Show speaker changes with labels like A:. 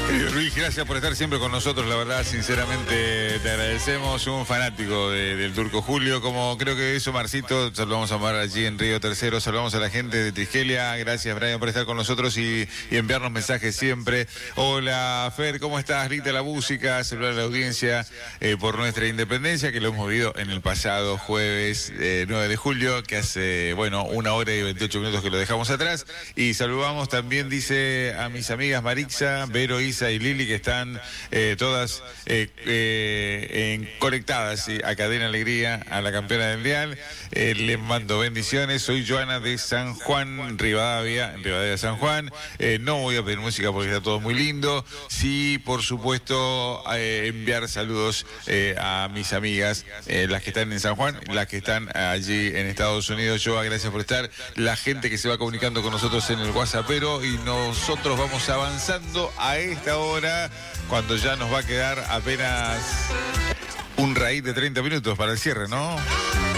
A: Luis, gracias por estar siempre con nosotros, la verdad, sinceramente te agradecemos, un fanático del Turco Julio, como creo que hizo Marcito, saludamos a Mar allí en Río Tercero, saludamos a la gente de Trigelia, gracias Brian por estar con nosotros y enviarnos mensajes siempre. Hola Fer, ¿cómo estás? Rita la música, saludar a la audiencia por nuestra independencia, que lo hemos vivido en el pasado jueves 9 de julio, que hace, bueno, 1 hora y 28 minutos que lo dejamos atrás, y saludamos también, dice, a mis amigas Marixa, Vero, Isa y Lili, que están todas conectadas a Cadena Alegría, a la campeona del Dial. Les mando bendiciones. Soy Joana de San Juan, Rivadavia San Juan. No voy a pedir música porque está todo muy lindo. Sí, por supuesto, enviar saludos a mis amigas, las que están en San Juan, las que están allí en Estados Unidos. Joa, gracias por estar. La gente que se va comunicando con nosotros en el WhatsAppero, y nosotros vamos avanzando a esta hora, cuando ya nos va a quedar apenas un raíz de 30 minutos para el cierre, ¿no?